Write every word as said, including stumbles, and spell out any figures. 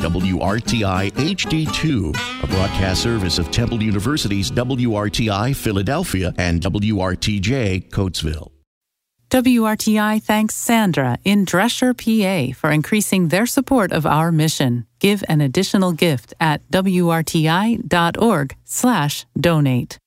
W R T I H D two, a broadcast service of Temple University's W R T I Philadelphia and W R T J Coatesville. W R T I thanks Sandra in Dresher, P A for increasing their support of our mission. Give an additional gift at W R T I dot org slash donate.